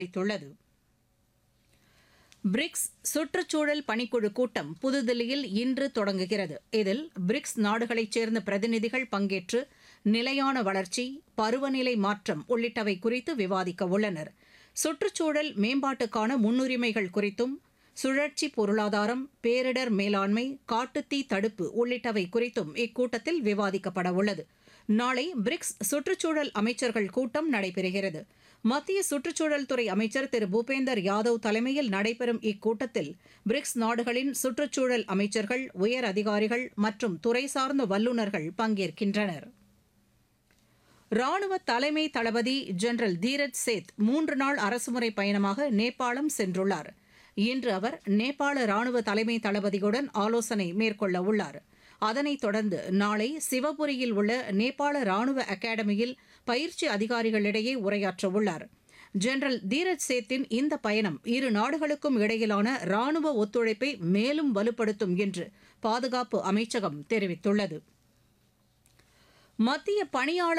தெரிவித்துள்ளது. பிரிக்ஸ் சுற்றுச்சூழல் பணிக்குழு கூட்டம் புதுதில்லியில் இன்று தொடங்குகிறது. இதில் பிரிக்ஸ் நாடுகளைச் சேர்ந்த பிரதிநிதிகள் பங்கேற்று நிலையான வளர்ச்சி, பருவநிலை மாற்றம் உள்ளிட்டவை குறித்து விவாதிக்க உள்ளனர். சுற்றுச்சூழல் மேம்பாட்டுக்கான முன்னுரிமைகள் குறித்தும், சுழற்சி பொருளாதாரம், பேரிடர் மேலாண்மை, காட்டுத்தீ தடுப்பு உள்ளிட்டவை குறித்தும் இக்கூட்டத்தில் விவாதிக்கப்பட உள்ளது. நாளை பிரிக்ஸ் சுற்றுச்சூழல் அமைச்சர்கள் கூட்டம் நடைபெறுகிறது. மத்திய சுற்றுச்சூழல் துறை அமைச்சர் திரு பூபேந்தர் யாதவ் தலைமையில் நடைபெறும் இக்கூட்டத்தில் பிரிக்ஸ் நாடுகளின் சுற்றுச்சூழல் அமைச்சர்கள், உயர் அதிகாரிகள் மற்றும் துறை சார்ந்த வல்லுநர்கள் பங்கேற்கின்றனர். ராணுவ தலைமை தளபதி ஜெனரல் தீரஜ் சேத் 3 நாள் அரசுமுறை பயணமாக நேபாளம் சென்றுள்ளார். இன்று அவர் நேபாள ராணுவ தலைமை தளபதியுடன் ஆலோசனை மேற்கொள்ள உள்ளார். அதனைத் தொடர்ந்து நாளை சிவபுரியில் உள்ள நேபாள ராணுவ அகாடமியில் பயிற்சி அதிகாரிகளிடையே உரையாற்ற உள்ளார். ஜெனரல் தீரஜ் சேத்தின் இந்த பயணம் இரு நாடுகளுக்கும் இடையிலான ராணுவ ஒத்துழைப்பை மேலும் வலுப்படுத்தும் என்று பாதுகாப்பு அமைச்சகம் தெரிவித்துள்ளது. மத்திய பணியாளர்